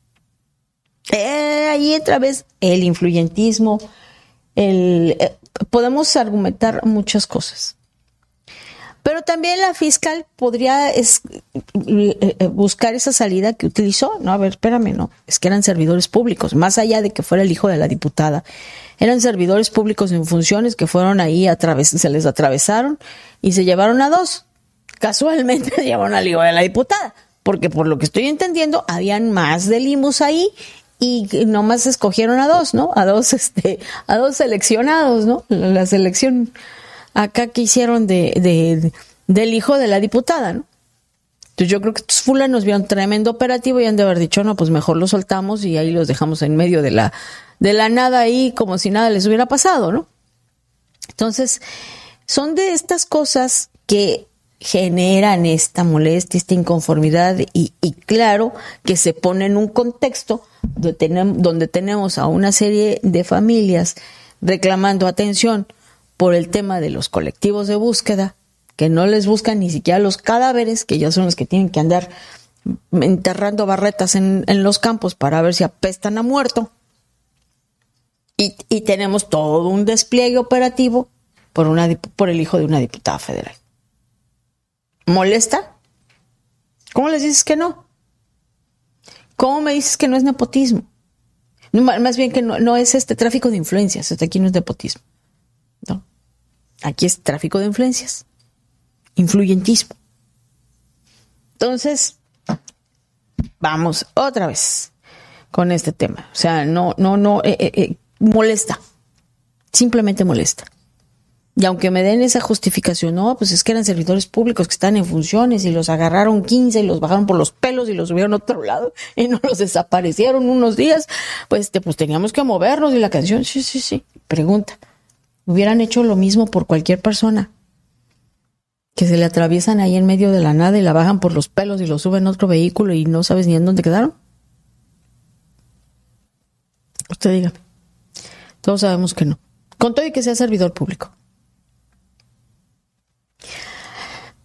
Ahí otra vez el influyentismo, podemos argumentar muchas cosas. Pero también la fiscal podría buscar esa salida que utilizó. No, a ver, espérame, no. Es que eran servidores públicos. Más allá de que fuera el hijo de la diputada, eran servidores públicos en funciones que fueron ahí, se les atravesaron y se llevaron a dos. Casualmente se llevaron al hijo de la diputada. Porque por lo que estoy entendiendo, habían más de limos ahí. Y nomás escogieron a dos, ¿no? A dos seleccionados, ¿no? La selección acá que hicieron del hijo de la diputada, ¿no? Entonces yo creo que estos fulanos vieron tremendo operativo y han de haber dicho, no, pues mejor los soltamos y ahí los dejamos en medio de la nada ahí como si nada les hubiera pasado, ¿no? Entonces, son de estas cosas que generan esta molestia, esta inconformidad y claro que se pone en un contexto donde tenemos a una serie de familias reclamando atención por el tema de los colectivos de búsqueda, que no les buscan ni siquiera los cadáveres, que ya son los que tienen que andar enterrando barretas en los campos para ver si apestan a muerto. Y tenemos todo un despliegue operativo por el hijo de una diputada federal. ¿Molesta? ¿Cómo les dices que no? ¿Cómo me dices que no es nepotismo? No, más bien que no es tráfico de influencias. Aquí no es nepotismo. ¿No? Aquí es tráfico de influencias. Influyentismo. Entonces, vamos otra vez con este tema. O sea, molesta. Simplemente molesta. Y aunque me den esa justificación, no, pues es que eran servidores públicos que están en funciones y los agarraron 15 y los bajaron por los pelos y los subieron a otro lado y no los desaparecieron unos días, pues teníamos que movernos y la canción, sí. Pregunta, ¿hubieran hecho lo mismo por cualquier persona? Que se le atraviesan ahí en medio de la nada y la bajan por los pelos y lo suben a otro vehículo y no sabes ni en dónde quedaron. Usted dígame. Todos sabemos que no. Con todo y que sea servidor público.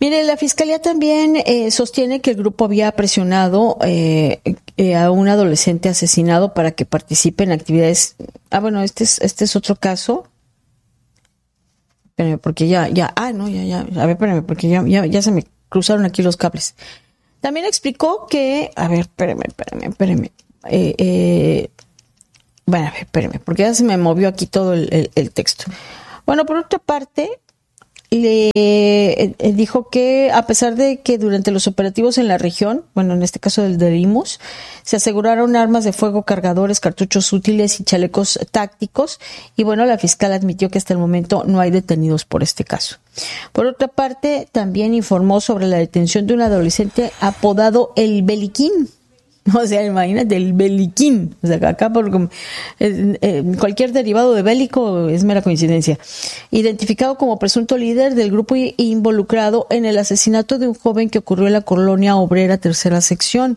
Mire, la fiscalía también sostiene que el grupo había presionado a un adolescente asesinado para que participe en actividades. Bueno, este es otro caso. Espérame, porque ya. A ver, espérame, porque ya se me cruzaron aquí los cables. También explicó que, a ver, espérame. Bueno, a ver, espérame, porque ya se me movió aquí todo el texto. Bueno, por otra parte, le dijo que a pesar de que durante los operativos en la región, bueno, en este caso del de Limos, se aseguraron armas de fuego, cargadores, cartuchos útiles y chalecos tácticos, y bueno, la fiscal admitió que hasta el momento no hay detenidos por este caso. Por otra parte, también informó sobre la detención de un adolescente apodado El Beliquín. O sea, imagínate, el beliquín. O sea, acá cualquier derivado de bélico es mera coincidencia. Identificado como presunto líder del grupo involucrado en el asesinato de un joven que ocurrió en la colonia obrera tercera sección.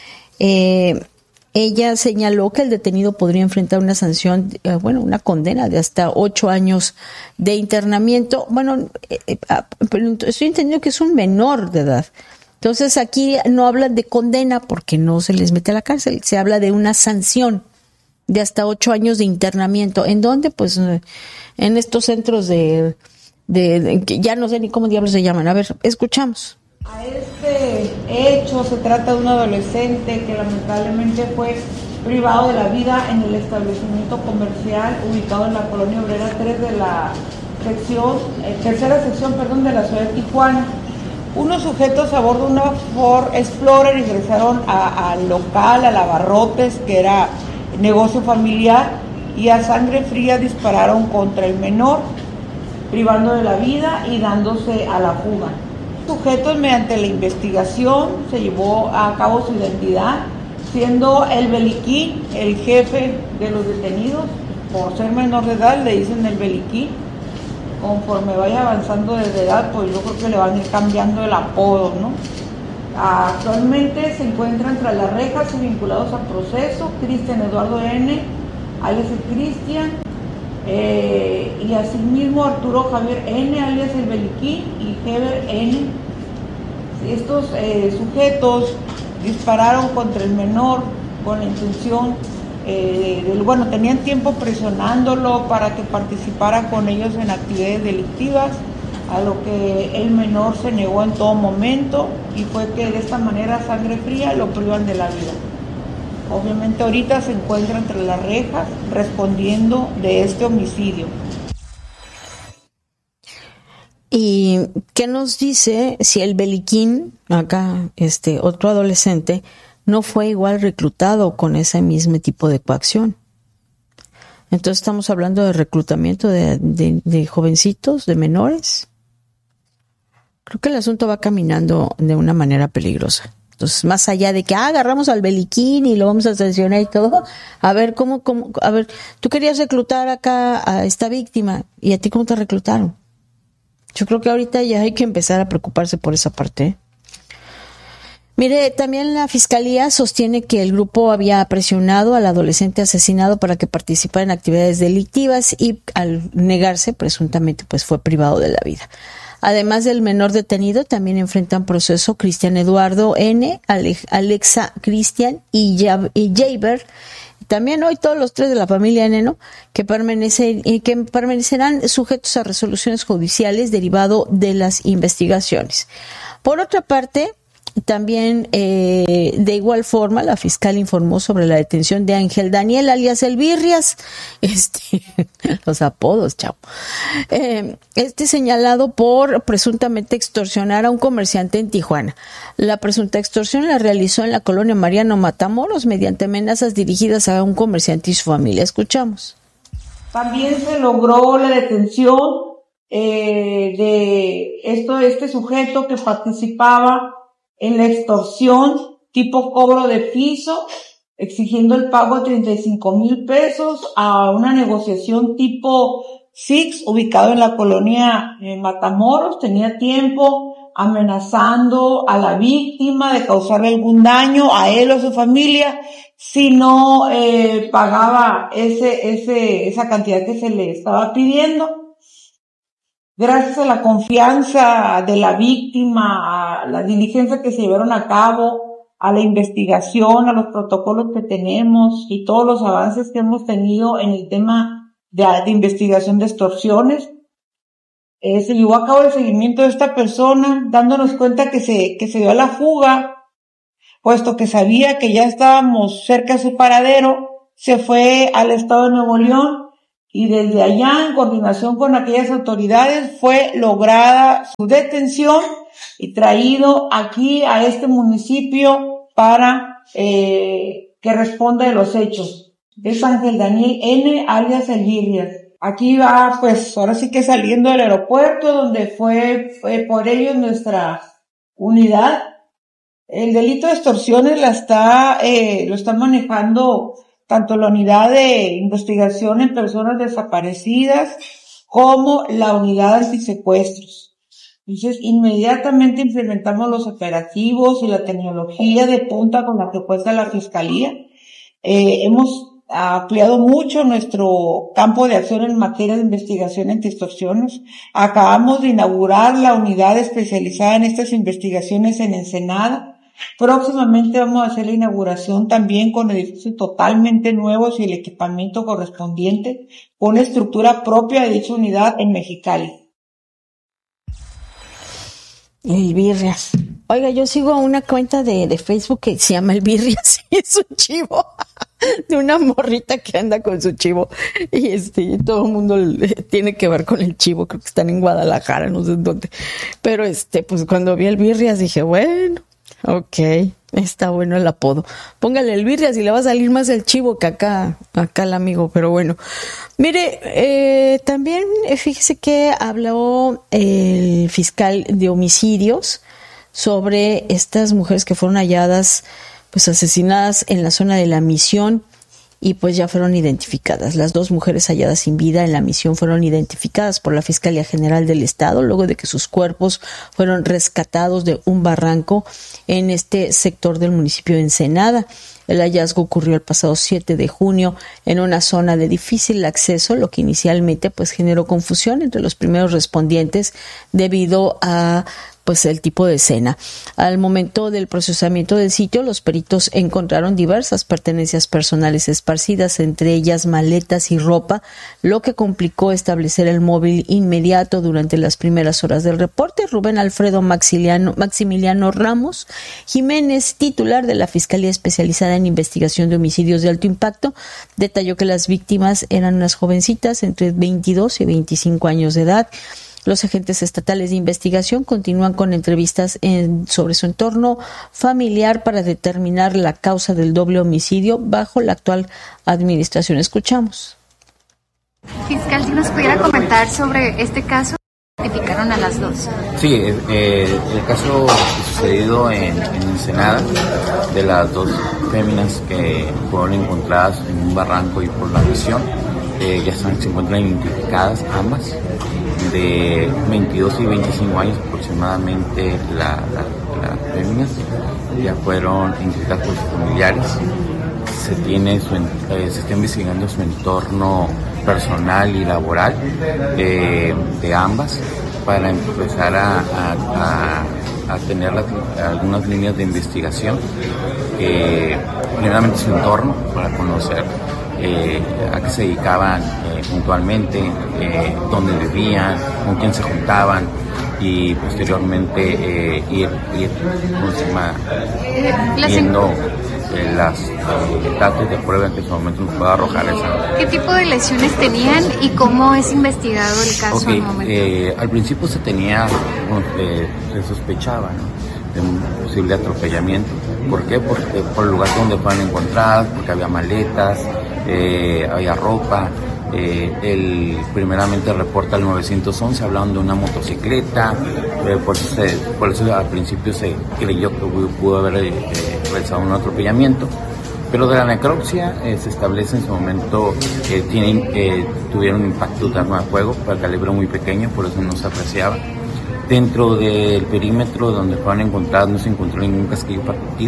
Ella señaló que el detenido podría enfrentar una sanción, una condena de hasta 8 años de internamiento. Bueno, estoy entendiendo que es un menor de edad. Entonces aquí no hablan de condena porque no se les mete a la cárcel, se habla de una sanción de hasta 8 años de internamiento. ¿En dónde? Pues en estos centros de que ya no sé ni cómo diablos se llaman. A ver, escuchamos. A este hecho se trata de un adolescente que lamentablemente fue privado de la vida en el establecimiento comercial ubicado en la colonia obrera 3 de la tercera sección de la ciudad de Tijuana. Unos sujetos a bordo de una Ford Explorer ingresaron al local, al Abarrotes, que era negocio familiar, y a sangre fría dispararon contra el menor, privando de la vida y dándose a la fuga. Los sujetos, mediante la investigación, se llevó a cabo su identidad, siendo el Beliquín el jefe de los detenidos. Por ser menor de edad le dicen el Beliquín. Conforme vaya avanzando de edad, pues yo creo que le van a ir cambiando el apodo, ¿no? Actualmente se encuentran tras las rejas y vinculados a proceso Cristian Eduardo N., alias el Cristian, y asimismo Arturo Javier N., alias el Beliquín, y Heber N. Estos sujetos dispararon contra el menor con la intención tenían tiempo presionándolo para que participara con ellos en actividades delictivas, a lo que el menor se negó en todo momento, y fue que de esta manera, sangre fría, lo privan de la vida. Obviamente ahorita se encuentra entre las rejas respondiendo de este homicidio. ¿Y qué nos dice si el Beliquín, acá otro adolescente, no fue igual reclutado con ese mismo tipo de coacción? Entonces estamos hablando de reclutamiento de jovencitos, de menores. Creo que el asunto va caminando de una manera peligrosa. Entonces, más allá de que agarramos al Beliquín y lo vamos a sancionar y todo, a ver a ver, tú querías reclutar acá a esta víctima, ¿y a ti cómo te reclutaron? Yo creo que ahorita ya hay que empezar a preocuparse por esa parte. Mire, también la fiscalía sostiene que el grupo había presionado al adolescente asesinado para que participara en actividades delictivas y al negarse, presuntamente, pues fue privado de la vida. Además del menor detenido, también enfrentan proceso Cristian Eduardo N., Alexa Cristian y Jaber. También hoy todos los 3 de la familia N, ¿no? que permanecerán sujetos a resoluciones judiciales derivado de las investigaciones. Por otra parte, también de igual forma la fiscal informó sobre la detención de Ángel Daniel alias El Birrias, los apodos, chao, señalado por presuntamente extorsionar a un comerciante en Tijuana. La presunta extorsión la realizó en la colonia Mariano Matamoros mediante amenazas dirigidas a un comerciante y su familia. Escuchamos. También se logró la detención de este sujeto que participaba en la extorsión tipo cobro de piso, exigiendo el pago de 35,000 pesos a una negociación tipo Six, ubicado en la colonia Matamoros. Tenía tiempo amenazando a la víctima de causarle algún daño a él o a su familia si no pagaba esa cantidad que se le estaba pidiendo. gracias a la confianza de la víctima, a la diligencia que se llevaron a cabo, a la investigación, a los protocolos que tenemos y todos los avances que hemos tenido en el tema de investigación de extorsiones, se llevó a cabo el seguimiento de esta persona, dándonos cuenta que se dio a la fuga, puesto que sabía que ya estábamos cerca de su paradero, se fue al estado de Nuevo León y desde allá, en coordinación con aquellas autoridades, fue lograda su detención y traído aquí a este municipio para que responda de los hechos. Es Ángel Daniel N., alias El Birrias. Aquí va, pues, ahora sí que saliendo del aeropuerto, donde fue por ellos nuestra unidad. El delito de extorsiones lo está manejando tanto la unidad de investigación en personas desaparecidas como la unidad antisecuestros. Entonces, inmediatamente implementamos los operativos y la tecnología de punta con la que cuenta la Fiscalía. Hemos ampliado mucho nuestro campo de acción en materia de investigación anti-extorsiones. Acabamos de inaugurar la unidad especializada en estas investigaciones en Ensenada. Próximamente vamos a hacer la inauguración también con edificios totalmente nuevos y el equipamiento correspondiente, con estructura propia de dicha unidad en Mexicali. El Birrias. Oiga, yo sigo una cuenta de Facebook que se llama El Birrias y es un chivo de una morrita que anda con su chivo y todo el mundo tiene que ver con el chivo. Creo que están en Guadalajara, no sé en dónde. Pero pues cuando vi El Birrias dije, bueno, ok, está bueno el apodo. Póngale El Birrias y le va a salir más el chivo que acá el amigo, pero bueno. Mire, también fíjese que habló el fiscal de homicidios sobre estas mujeres que fueron halladas, pues asesinadas en la zona de La Misión y pues ya fueron identificadas. Las 2 mujeres halladas sin vida en La Misión fueron identificadas por la Fiscalía General del Estado luego de que sus cuerpos fueron rescatados de un barranco en este sector del municipio de Ensenada. El hallazgo ocurrió el pasado 7 de junio en una zona de difícil acceso, lo que inicialmente pues generó confusión entre los primeros respondientes debido a pues el tipo de escena. Al momento del procesamiento del sitio, los peritos encontraron diversas pertenencias personales esparcidas, entre ellas maletas y ropa, lo que complicó establecer el móvil inmediato durante las primeras horas del reporte. Rubén Alfredo Maximiliano Ramos Jiménez, titular de la Fiscalía Especializada en Investigación de Homicidios de Alto Impacto, detalló que las víctimas eran unas jovencitas entre 22 y 25 años de edad. Los agentes estatales de investigación continúan con entrevistas sobre su entorno familiar para determinar la causa del doble homicidio bajo la actual administración. Escuchamos. Fiscal, si nos pudiera comentar sobre este caso. Identificaron a las 2. Sí, el caso sucedido en Ensenada de las 2 féminas que fueron encontradas en un barranco y por La Misión, ya se encuentran identificadas ambas, de 22 y 25 años aproximadamente las féminas, ya fueron identificadas por sus familiares. Se está investigando su entorno personal y laboral de ambas para empezar a tener algunas líneas de investigación, primeramente su entorno para conocer a qué se dedicaban puntualmente, dónde vivían, con quién se juntaban y posteriormente ir viendo las datos de prueba que en su momento nos pueda arrojar esa. ¿Qué tipo de lesiones tenían y cómo es investigado el caso al momento? Al principio se sospechaba, ¿no?, de un posible atropellamiento. ¿Por qué? Porque por el lugar donde fueron encontradas, porque había maletas, había ropa. Primeramente reporta al 911 hablando de una motocicleta, por eso al principio se creyó que pudo haber realizado un atropellamiento, pero de la necropsia se establece en su momento que tuvieron un impacto de arma de fuego para calibre muy pequeño, por eso no se apreciaba. Dentro del perímetro donde fueron encontradas no se encontró ningún casquillo partido.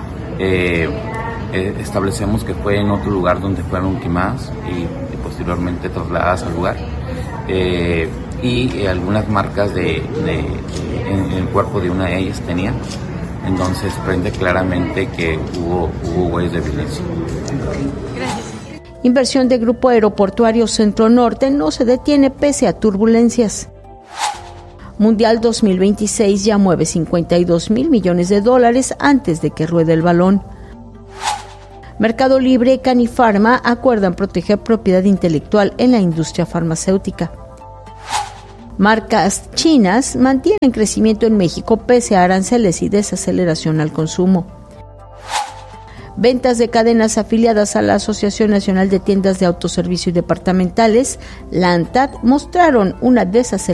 Establecemos que fue en otro lugar donde fueron ultimadas y posteriormente trasladadas al lugar. y algunas marcas en el cuerpo de una de ellas tenía. Entonces prende claramente que hubo huellas de violencia. Gracias. Inversión de Grupo Aeroportuario Centro Norte no se detiene pese a turbulencias. Mundial 2026 ya mueve $52,000 millones antes de que ruede el balón. Mercado Libre y Canifarma acuerdan proteger propiedad intelectual en la industria farmacéutica. Marcas chinas mantienen crecimiento en México pese a aranceles y desaceleración al consumo. Ventas de cadenas afiliadas a la Asociación Nacional de Tiendas de Autoservicio y Departamentales, la ANTAD, mostraron una desaceleración